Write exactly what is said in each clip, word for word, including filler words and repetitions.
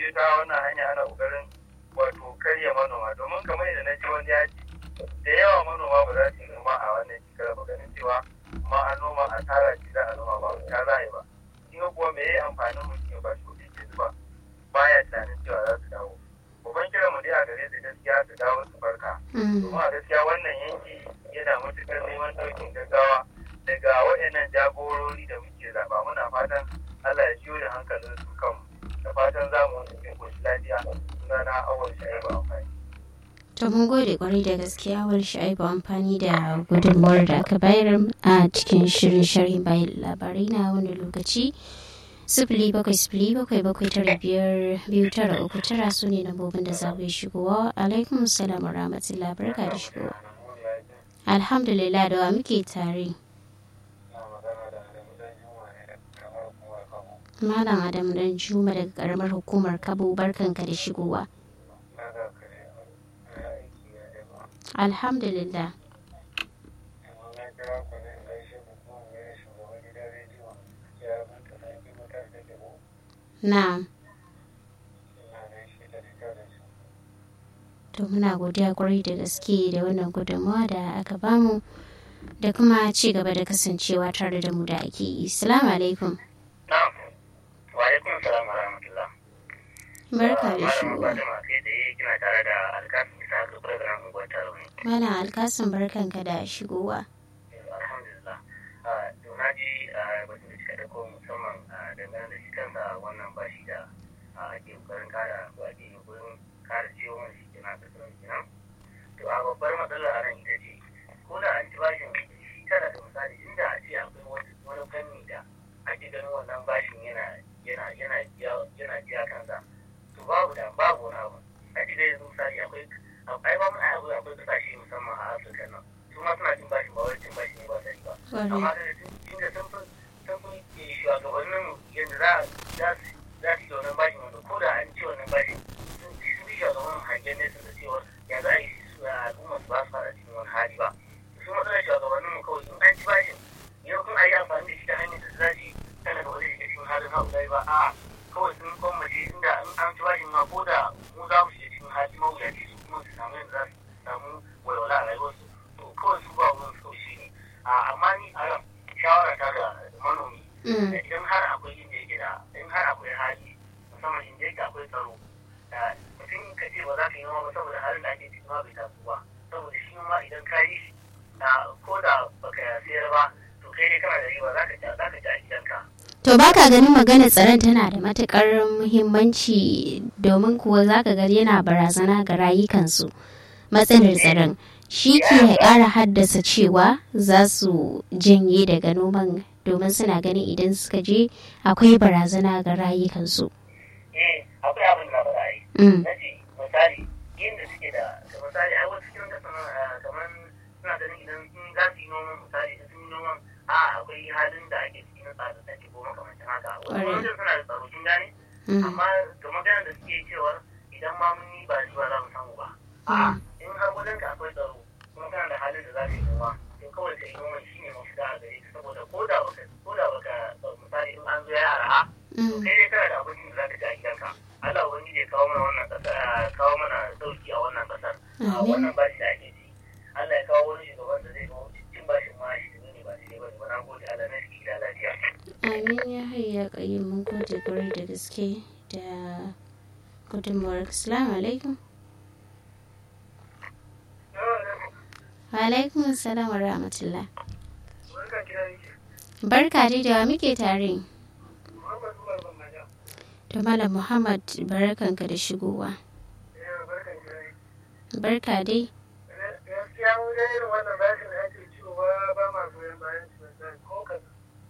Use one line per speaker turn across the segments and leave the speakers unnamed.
biyo ta wannan hanya ana kokarin wato karya manoma domin kamar yadda na ji wani ya ce da yawa manoma ba za su yi noma a wannan shekara ba ganin cewa ma a noma a tara shi za a noma ba ta za a yi ba in ga kuwa me ya yi amfanin mutum ba shi kuɗi ke zuba baya tunanin cewa za su dawo babban kiran mu dai a gare su gaskiya su dawo su farka domin a gaskiya wannan yanki yana matuƙar neman ɗaukin gaggawa daga waɗannan jagorori da muke zaɓa muna fatan Allah ya ciyo da hankalin su kanmu da fatan za mu wani cikin ƙoshin lafiya suna na awon sha'ibu amfani.
To mun gode kwarai da gaskiya awon sha'ibu amfani da gudunmuwar da aka bayar a cikin shirin sharhin bayan labarai na wani lokaci. Sifili bakwai sifili bakwai bakwai tara biyar biyu tara uku tara su ne lambobin da za ku yi shigowa. Alaikum salam wa rahmatullah barka da shigowa. Alhamdulillah da wa muke tare. Malam Adam dan Juma daga karamar hukumar Kabo barkanka da shigowa. Alhamdulillah. Na'am. To muna godiya kwarai da gaske da wannan gudunmawa da aka bamu da kuma ci gaba da kasancewa tare da mu da ake yi. Assalamu alaikum.
Wa alaikum salam wa rahmatullah.
Barka da shigowa.
Kina tare da Alkasim Isa ga program unguwar Tarauni.
Malam Alkasim barkanka da shigowa.
Alhamdulillah. To na ji batun da kika dauko musamman dangane da shi kansa wannan bashi da ake kokarin kara waje gurin kara ciwo mai shi kenan da sauran kenan. To a babbar matsalar a nan ita ce ko da an ci bashin shi tana da misali inda a ce akwai wani fanni da ake ganin wannan bashin yana yana yana yana biya kansa to babu da babu wani abu a ji dai yanzu misali akwai akwai ba mu akwai akwai kasashe musamman a Afirka nan su ma suna cin bashin ba wai cin bashin ne ba sai ba amma da tun da sun fi sun fi shugabannin yanzu za za su za su yi wannan bashin wanda ko da an ci wannan bashin sun fi shugabannin hangen nesa da cewa ya za a yi su al'umma su ba su fara cikin wani hali ba su matsalar shugabannin mu kawai in an ci bashin yau kun a yi amfani da shi ta hanyar da za su yi kana da wani shiga cikin halin haulai ba a kawai sun kwammace inda an ci bashin ma ko da mu za mu shiga cikin hali mawuyaci su kuma su samu yadda za su samu walwala a rayuwarsu to kawai su ba wurin su shi ne amma ni a yau shawara ta da manomi idan har akwai inda yake da in har akwai hali musamman inda yake akwai tsaro mutum ka ce ba za ka yi noma ba saboda halin da ake cikin ma bai taso ba saboda shi ma idan ka yi ko da baka sayar ba to kai ne kana da riba za ka ci za ka ci a gidanka.
To baka ganin maganar tsaron tana da matukar muhimmanci domin kuwa zaka ga yana barazana ga rayukansu. Matsalar tsaron shi ke ƙara haddasa cewa za su janye daga noman domin suna ganin idan suka je akwai barazana ga rayukansu.
Eh, akwai abin da ba za a yi. Na ce misali yadda suke da misali ai wasu cikin kasa kamar suna ganin idan sun za su yi noman misali da sun yi noman a akwai halin da ake cikin tsada da ke goma kamar haka. Wasu wajen suna da tsaro kin gane? Amma ga magana da suke cewa idan ma mun yi ba shi ba za mu samu ba. A'a in har wajen ka akwai tsaro kuma kana da halin da za ka yi noma to kawai ka yi noman shi ne mafita a gare ka saboda ko da baka ko da baka misali in an zo ya araha to kai dai kana da abincin da za ka ci a gidanka. Allah wani zai kawo mana wannan kasar kawo mana sauki a wannan kasar. Wannan bashi da ake ci. Allah ya kawo wani shugaban da zai kawo cin bashin ma shi ne ba shi ne ba ba na gode Allah na shi da lafiya.
Amin ya hayya kayyum mun gode kwarai da gaske da gudunmuwar. Assalamu alaikum. Wa alaikum assalam wa rahmatullah. Barka dai da wa muke tare. To Malam Muhammad barkanka da shigowa. Barka dai.
Gaskiya mu da irin wannan bashin da ake cewa ba ma goyon bayan su da ko kaza.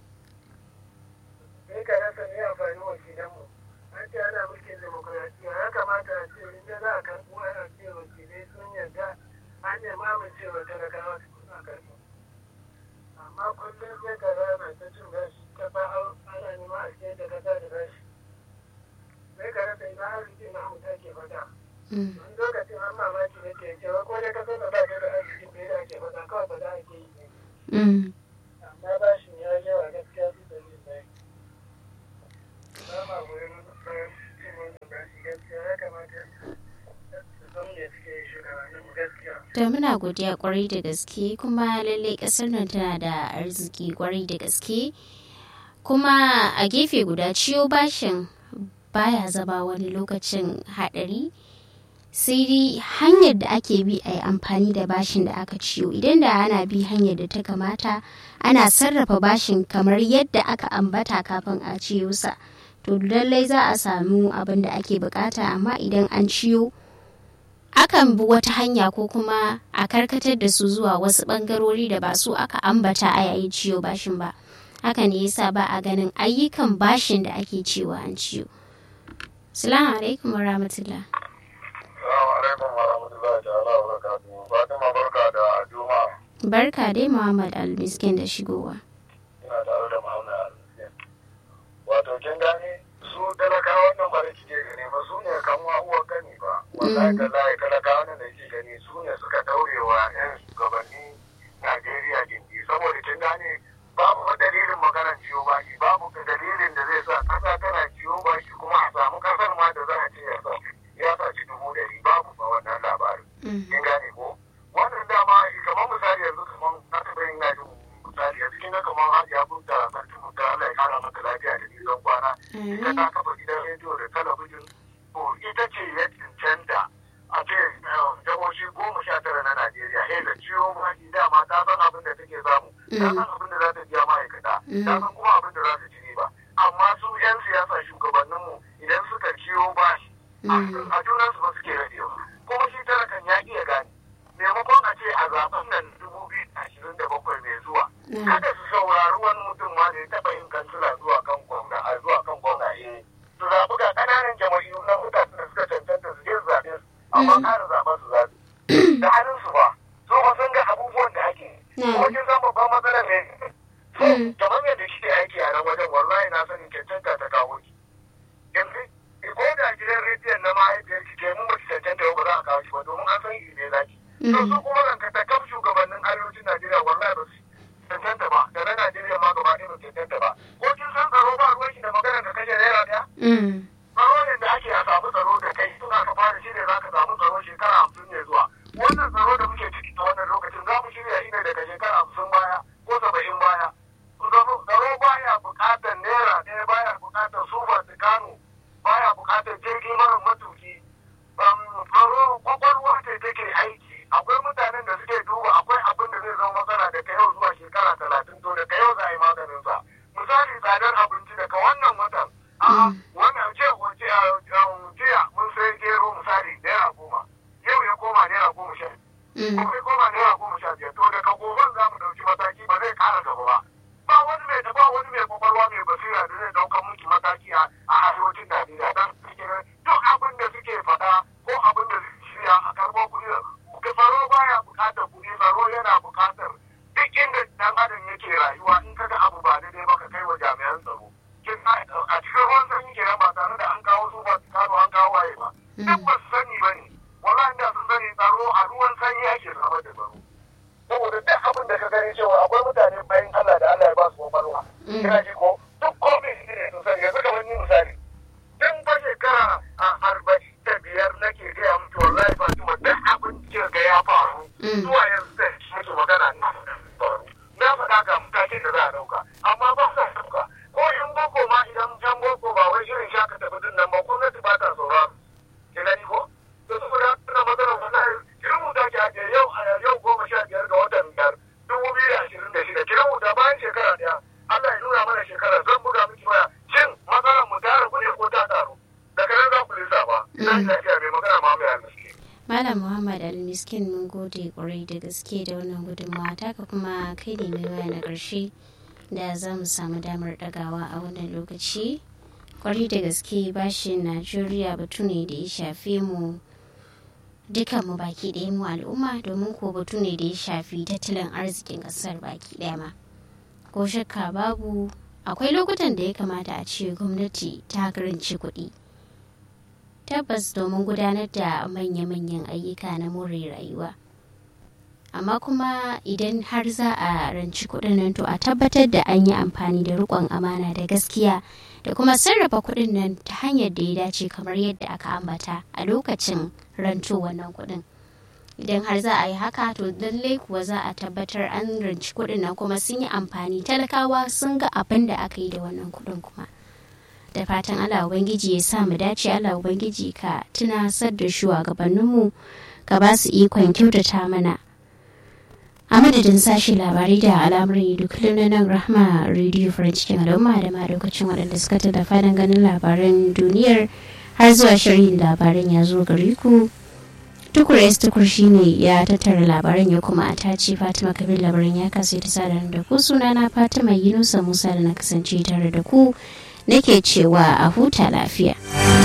Sai ka rasa ne amfani wakilanmu. An ce ana mulkin demokuraɗiyya ya kamata a ce inda za a karɓo ana ce wakilai sun yarda an nemi amincewa talakawa su kusa karɓo. Amma kullum sai ka rana ta cin bashi ta fa ana nema a siyar da kasa da bashi. Sai ka rasa ina arziki na mutum ke fata. Wani lokacin an mamaki na ke cewa ko dai kasar da ba ta da arzikin da ya ke fata kawai ba za a ke yi ne. Amma ba shi ya yawa gaskiya su da yin bai. Ba ma goyon bayan cin wannan bashi
To muna godiya kwarai da gaske kuma lallai kasar nan tana da arziki kwarai da gaske kuma a gefe guda ciyo bashin baya zama wani lokacin haɗari sai dai hanyar da ake bi a yi amfani da bashin da aka ciyo idan da ana bi hanyar da ta kamata ana sarrafa bashin kamar yadda aka ambata kafin a ciyo sa to lallai za a samu abin da ake bukata amma idan an ciyo akan bi wata hanya ko kuma a karkatar da su zuwa wasu bangarori da ba su aka ambata a yayin ciyo bashin ba haka ne yasa ba a ganin ayyukan bashin da ake cewa an ciyo. Assalamu alaikum wa rahmatullah.
Assalamu alaikum wa rahmatullahi ta'ala wa barakatuhu. Fatima barka da Juma'a.
Barka dai Muhammad Al-Miskin da shigowa.
Ina tare da Muhammad Al-Miskin. Wato kin gani su talakawan nan ba da kike gani ba su ne kan uwar gani ba. Wallahi tallahi talakawan nan da kike gani su ne suka daurewa yan shugabanni Najeriya gindi saboda kin gani babu dalilin maganar ciwo baki babu dalilin da zai sa kasa tana ciwo baki kuma a samu kasar ma da za a ce ya sa ya saci dubu ɗari babu ba wannan labarin. Kin gane ko? Wannan dama kamar misali yanzu kamar na taɓa yin na jin misali yanzu kin ga kamar Hajiya Bunta sarki Bunta Allah ya kara maka lafiya da nisan kwana. Ita ta kafa gidan rediyo da talabijin to ita ce ya cancanta a ce jihohi goma sha tara na Najeriya he da ciwo baki dama ta san abin da take samu. Ta san abin da za ta biya ma'aikata. Ta san kuma abin da za ta ci riba. Amma su 'yan siyasa shugabanninmu idan suka ciwo bashi a junansu ba suke radewa kuma shi talakan ya iya gani maimakon a ce a zaben nan dubu biyu da ashirin da bakwai mai zuwa kada su saurari wani mutum ma da ya taɓa yin kansila zuwa kan gwamna a zuwa kan gwamna eh su zaɓi ga ƙananan jama'iyyu na mutane da suka cancanta su je zaɓe su amma ƙara zaɓen su zaɓe da hannun su ba so ba sun ga abubuwan da ake kuma kin san babban matsalar ne so kamar yadda kike aiki a nan wajen wallahi na sani cancanta ta kawo ki yanzu ko da gidan rediyon na mahaifiyar ki ke mun ba ki cancanta ba za a kawo shi ba domin an san shi ne zaki. To su kuma ranka ta kam shugabannin arewacin Najeriya wallahi ba su cancanta ba da na Najeriya ma gaba ɗaya ba su cancanta ba. Ko kin san tsaro ba ruwan shi da maganar da kashe naira ɗaya? Tsaro ne da ake a samu tsaro da kai tun aka fara shi ne za ka samu tsaro shekara hamsin ne zuwa. Wannan tsaro da muke ciki ta wannan lokacin za mu shirya shi ne daga shekara hamsin baya ko saba'in baya. Tsaro baya buƙatar naira ɗaya baya buƙatar sufa Kano. Baya bukatar jirgin mara matuki tsaro kwakwalwa ce take aiki akwai mutanen da suke duba akwai abin da zai zama matsala daga yau zuwa shekara talatin to daga yau za a yi maganin sa misali tsadar abinci daga wannan watan a wannan jiya mun sai gero misali naira goma yau ya koma naira goma sha kuma ya koma naira goma sha biyar to daga goben za mu ɗauki mataki ba zai ƙara gaba ba ba wani mai da ba wani mai kwakwalwa mai basira da zai ɗaukar miki mataki a arewacin Najeriya don duk abin da suke faɗa ko abin da suke shirya a karɓar kuɗi tsaro baya buƙatar kuɗi tsaro yana buƙatar duk inda ɗan adam yake rayuwa in ka ga abu ba daidai ba ka kai wa jami'an tsaro a cikin ruwan sanyi kenan ba tare da an kawo su ba kano an kawo waye ba duk ba su sani ba ne wallahi da sun sani tsaro a ruwan sanyi ake samar da tsaro saboda duk abin da ka gani cewa akwai mutane bayan Allah da Allah ya ba su kwakwalwa kina ji ko duk komai shi ne sun sani yanzu kamar ni misali tun ba shekara a arba'in da biyar nake gaya mutu wallahi Fatima duk abin da ga ya faru zuwa yanzu da muke magana na faru na faɗa ga matakin da za a ɗauka amma ba sa ɗauka ko in boko ma idan jan boko ba wai irin shaka tafi din nan ba gwamnati ba ta sauraro ki gani ko to saboda haka matsalar wallahi kiran mu ta ke ake yau yau goma sha biyar ga watan biyar dubu biyu da ashirin da shida kiran mu ta bayan shekara ɗaya Allah ya nuna mana shekara zan buga miki waya shin matsalar mu ta ragu ne ko ta taru daga nan za ku lissafa ina lafiya mai magana ma mai almiski
Malam Muhammad Al-Miskin mun gode kwarai da gaske da wannan gudunmawa taka kuma kai ne mai waya na ƙarshe da za mu samu damar ɗagawa a wannan lokaci kwarai da gaske bashin Najeriya batu ne da ya shafe mu dukan mu baki ɗaya mu al'umma domin ko batu ne da ya shafi tattalin arzikin ƙasar baki ɗaya ma ko shakka babu akwai lokutan da ya kamata a ce gwamnati ta karanci kuɗi tabbas domin gudanar da manya-manyan ayyuka na more rayuwa amma kuma idan har za a ranci kuɗin nan to a tabbatar da an yi amfani da riƙon amana da gaskiya da kuma sarrafa kuɗin nan ta hanyar da ya dace kamar yadda aka ambata a lokacin ranto wannan kuɗin idan har za a yi haka to lallai kuwa za a tabbatar an ranci kuɗin nan kuma sun yi amfani, talakawa sun ga abin da aka yi da wannan kuɗin kuma. Da fatan Allah Ubangiji ya sa mu dace, Allah Ubangiji ka tunasar da shugabanninmu ka ba su ikon kyautata mana. A madadin sashi labarai da al'amuran duk nan Rahma Radio farin cikin al'umma da ma lokacin waɗanda suka tallafa don ganin labaran duniyar har zuwa shirin labaran ya zo gare ku. Tukur S Tukur shine ya tattara labaran ya kuma a tace. Fatima Kabir labaran ya kasa ta sadar da ku. Sunana Fatima Yunusa Musa da na kasance tare da ku nake cewa a huta lafiya.